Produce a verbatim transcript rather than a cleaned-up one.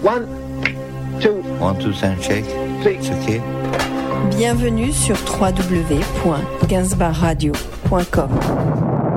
One, two. One, two, sound check. It's okay. Bienvenue sur w w w point gainsbourg radio point com.